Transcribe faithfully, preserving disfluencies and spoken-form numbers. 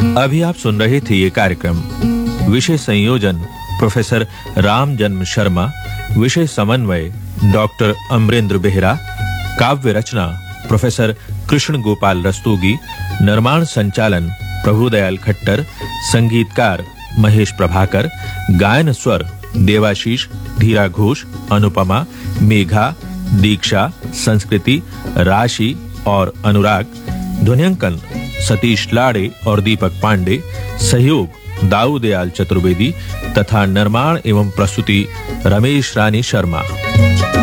अभी आप सुन रहे थे ये कार्यक्रम। विषय संयोजन प्रोफेसर राम जन्म शर्मा, विषय समन्वय डॉक्टर अमरेंद्र बेहरा, काव्य रचना प्रोफेसर कृष्ण गोपाल रस्तोगी, निर्माण संचालन प्रभुदयाल खट्टर, संगीतकार महेश प्रभाकर, गायन स्वर देवाशीष, धीरा घोष, अनुपमा, मेघा, दीक्षा, संस्कृति, राशि और अनुराग, ध्वनियांकन सतीश लाड़े और दीपक पांडे, सहयोग दाऊदयाल चतुर्वेदी तथा निर्माण एवं प्रस्तुति रमेश रानी शर्मा।